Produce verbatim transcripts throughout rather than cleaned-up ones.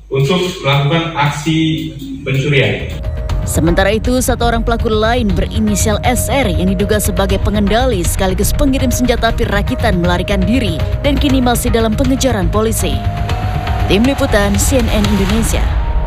untuk melakukan aksi pencurian. Sementara itu, satu orang pelaku lain berinisial S R yang diduga sebagai pengendali sekaligus pengirim senjata api rakitan melarikan diri dan kini masih dalam pengejaran polisi. Tim Liputan C N N Indonesia.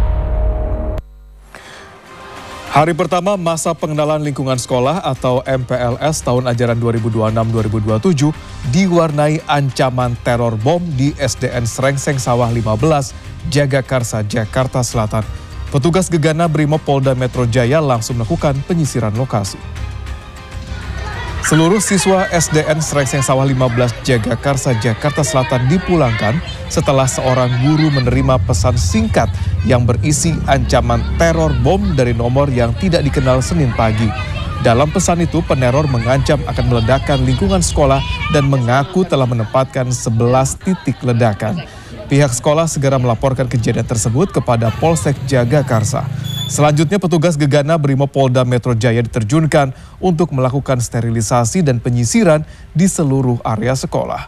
Hari pertama masa pengenalan lingkungan sekolah atau M P L S tahun ajaran dua ribu dua puluh enam dua ribu dua puluh tujuh diwarnai ancaman teror bom di S D N Srengseng Sawah lima belas, Jagakarsa, Jakarta Selatan. Petugas Gegana Brimob Polda Metro Jaya langsung melakukan penyisiran lokasi. Seluruh siswa S D N Srengseng Sawah lima belas, Jagakarsa, Jakarta Selatan dipulangkan setelah seorang guru menerima pesan singkat yang berisi ancaman teror bom dari nomor yang tidak dikenal Senin pagi. Dalam pesan itu, peneror mengancam akan meledakkan lingkungan sekolah dan mengaku telah menempatkan sebelas titik ledakan. Pihak sekolah segera melaporkan kejadian tersebut kepada Polsek Jagakarsa. Selanjutnya petugas Gegana Brimob Polda Metro Jaya diterjunkan untuk melakukan sterilisasi dan penyisiran di seluruh area sekolah.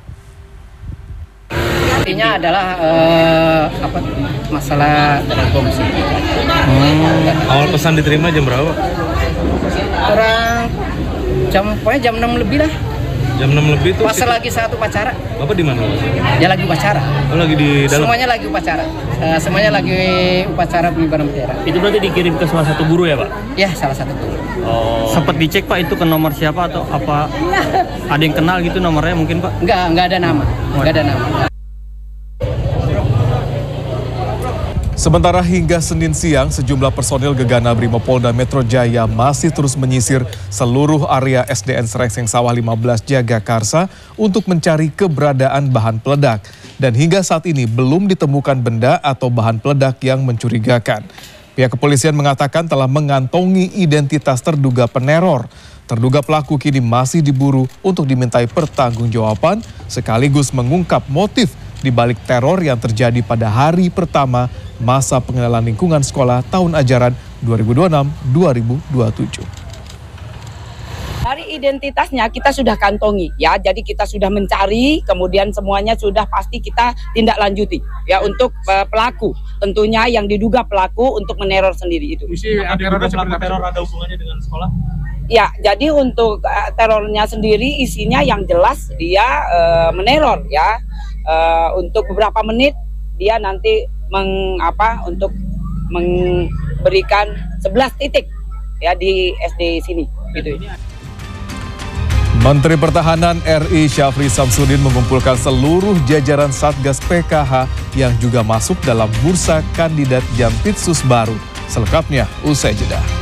Intinya adalah uh, apa masalah bom sih. Hmm. Awal pesan diterima jam berapa? Kurang jam pokoknya jam enam lebih lah. Jam enam lebih tuh. Pas lagi saat upacara. Bapak di mana? Ya lagi upacara. Oh, lagi di dalam. Semuanya lagi upacara. Uh, semuanya lagi upacara pengibaran bendera. Itu berarti dikirim ke salah satu guru ya, Pak? Ya, salah satu guru. Oh. Sempat dicek, Pak, itu ke nomor siapa atau apa? Ada yang kenal gitu nomornya mungkin, Pak? Enggak, enggak ada nama. Enggak ada nama. Sementara hingga Senin siang, sejumlah personil Gegana Brimob Polda Metro Jaya masih terus menyisir seluruh area S D N Srengseng Sawah lima belas, Jagakarsa untuk mencari keberadaan bahan peledak. Dan hingga saat ini belum ditemukan benda atau bahan peledak yang mencurigakan. Pihak kepolisian mengatakan telah mengantongi identitas terduga peneror. Terduga pelaku kini masih diburu untuk dimintai pertanggungjawaban sekaligus mengungkap motif di balik teror yang terjadi pada hari pertama masa pengenalan lingkungan sekolah tahun ajaran dua ribu dua puluh enam dua ribu dua puluh tujuh. Dari identitasnya kita sudah kantongi ya, jadi kita sudah mencari, kemudian semuanya sudah pasti kita tindak lanjuti ya untuk uh, pelaku, tentunya yang diduga pelaku untuk meneror sendiri itu. Isi teror teror ada hubungannya dengan sekolah? Ya, jadi untuk uh, terornya sendiri isinya yang jelas dia uh, meneror ya. Uh, untuk beberapa menit dia nanti meng, apa, untuk memberikan sebelas titik ya di S D sini gitu. Menteri Pertahanan R I Syafri Samsudin mengumpulkan seluruh jajaran Satgas P K H yang juga masuk dalam bursa kandidat Jampitsus baru. Selengkapnya usai jeda.